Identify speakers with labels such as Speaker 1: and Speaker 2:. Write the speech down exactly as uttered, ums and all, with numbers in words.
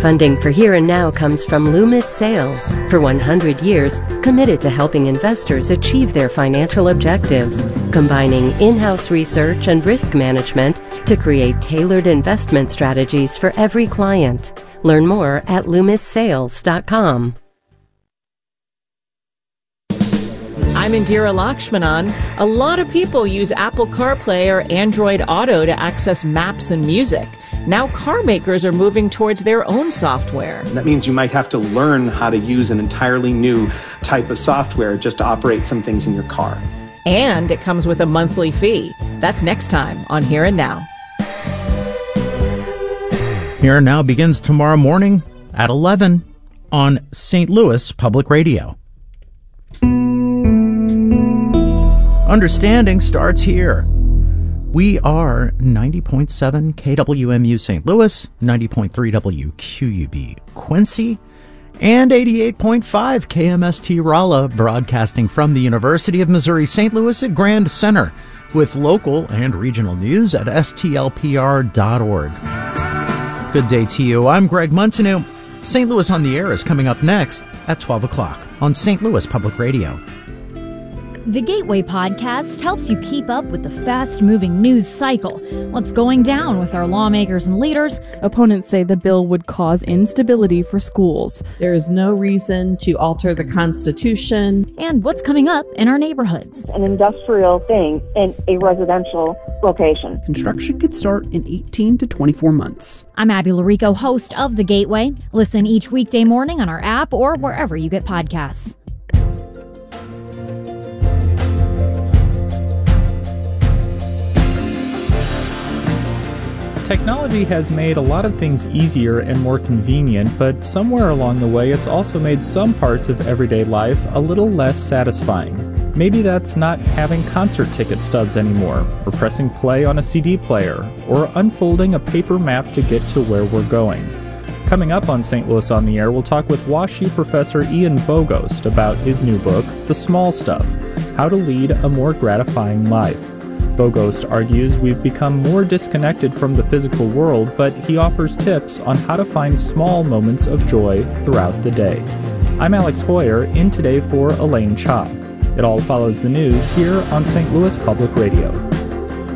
Speaker 1: Funding for Here and Now comes from Loomis Sales. For one hundred years, committed to helping investors achieve their financial objectives, combining in-house research and risk management to create tailored investment strategies for every client. Learn more at loomis sales dot com.
Speaker 2: I'm Indira Lakshmanan. A lot of people use Apple CarPlay or Android Auto to access maps and music. Now car makers are moving towards their own software.
Speaker 3: That means you might have to learn how to use an entirely new type of software just to operate some things in your car.
Speaker 2: And it comes with a monthly fee. That's next time on Here and Now.
Speaker 4: Here and Now begins tomorrow morning at eleven on Saint Louis Public Radio. Understanding starts here. We are ninety point seven K W M U Saint Louis, ninety point three W Q U B Quincy, and eighty-eight point five K M S T Rolla, broadcasting from the University of Missouri Saint Louis at Grand Center, with local and regional news at S T L P R dot org. Good day to you. I'm Greg Montanew. Saint Louis on the Air is coming up next at twelve o'clock on Saint Louis Public Radio.
Speaker 5: The Gateway Podcast helps you keep up with the fast-moving news cycle. What's going down with our lawmakers and leaders?
Speaker 6: Opponents say the bill would cause instability for schools.
Speaker 7: There is no reason to alter the Constitution.
Speaker 5: And what's coming up in our neighborhoods.
Speaker 8: An industrial thing in a residential location.
Speaker 6: Construction could start in eighteen to twenty-four months.
Speaker 5: I'm Abby Larico, host of The Gateway. Listen each weekday morning on our app or wherever you get podcasts.
Speaker 9: Technology has made a lot of things easier and more convenient, but somewhere along the way it's also made some parts of everyday life a little less satisfying. Maybe that's not having concert ticket stubs anymore, or pressing play on a C D player, or unfolding a paper map to get to where we're going. Coming up on Saint Louis on the Air, we'll talk with WashU professor Ian Bogost about his new book, The Small Stuff: How to Lead a More Gratifying Life. Bogost argues we've become more disconnected from the physical world, but he offers tips on how to find small moments of joy throughout the day. I'm Alex Hoyer, in today for Elaine Cha. It all follows the news here on Saint Louis Public Radio.